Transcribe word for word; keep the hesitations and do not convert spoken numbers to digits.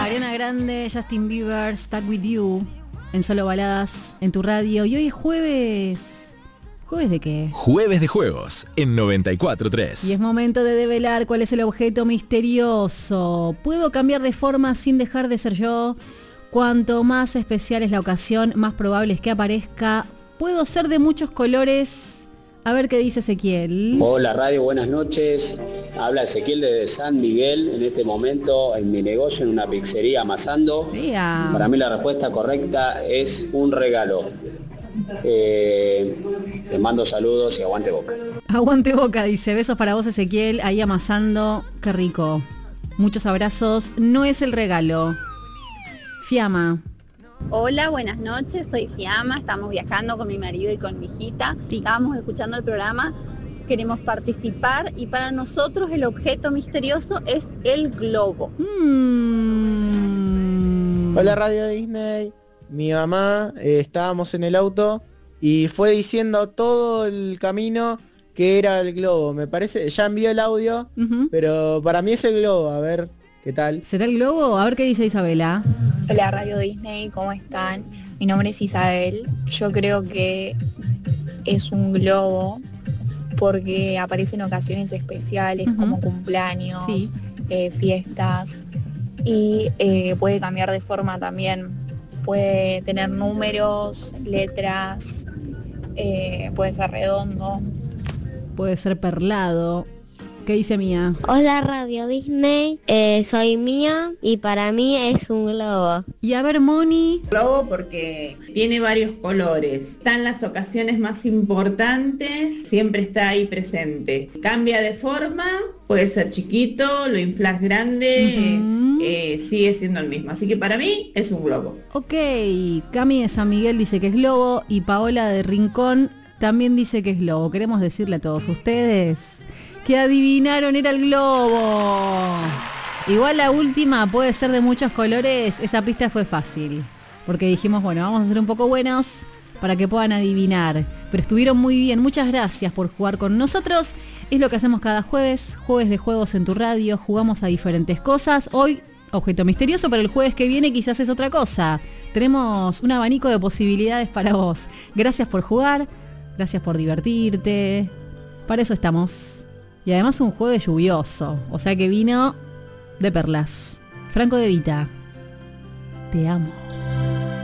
Ariana Grande, Justin Bieber, Stuck With You, en Solo Baladas, en tu radio. Y hoy es jueves. ¿Jueves de qué? Jueves de juegos, en noventa y cuatro punto tres. Y es momento de develar cuál es el objeto misterioso. ¿Puedo cambiar de forma sin dejar de ser yo? Cuanto más especial es la ocasión, más probable es que aparezca. ¿Puedo ser de muchos colores? A ver qué dice Ezequiel. Hola radio, buenas noches. Habla Ezequiel desde San Miguel, en este momento en mi negocio, en una pizzería amasando. Yeah. Para mí la respuesta correcta es un regalo. Eh, te mando saludos y aguante Boca. Aguante Boca, dice. Besos para vos, Ezequiel, ahí amasando. Qué rico. Muchos abrazos. No es el regalo. Fiamma. Hola, buenas noches, soy Fiamma, estamos viajando con mi marido y con mi hijita, sí. Estábamos escuchando el programa, queremos participar y para nosotros el objeto misterioso es el globo. Mm. Hola Radio Disney, mi mamá, eh, estábamos en el auto y fue diciendo todo el camino que era el globo, me parece, ya envió el audio, uh-huh. pero para mí es el globo, a ver qué tal. ¿Será el globo? A ver qué dice Isabela. Hola Radio Disney, ¿cómo están? Mi nombre es Isabel. Yo creo que es un globo porque aparece en ocasiones especiales uh-huh. como cumpleaños, sí. eh, fiestas y eh, puede cambiar de forma también. Puede tener números, letras, eh, puede ser redondo. Puede ser perlado. ¿Qué dice Mía? Hola Radio Disney, eh, soy Mía y para mí es un globo. Y a ver, Moni. Globo porque tiene varios colores. Están las ocasiones más importantes, siempre está ahí presente. Cambia de forma, puede ser chiquito, lo inflas grande, uh-huh. eh, sigue siendo el mismo. Así que para mí es un globo. Ok, Cami de San Miguel dice que es globo y Paola de Rincón también dice que es globo. Queremos decirle a todos ustedes que adivinaron, era el globo. Igual la última puede ser de muchos colores, esa pista fue fácil, porque dijimos, bueno, vamos a ser un poco buenos para que puedan adivinar, pero estuvieron muy bien, muchas gracias por jugar con nosotros, es lo que hacemos cada jueves, jueves de juegos en tu radio, jugamos a diferentes cosas, hoy objeto misterioso, pero el jueves que viene quizás es otra cosa, tenemos un abanico de posibilidades para vos, gracias por jugar, gracias por divertirte, para eso estamos. Y además un jueves lluvioso, o sea que vino de perlas. Franco De Vita, te amo.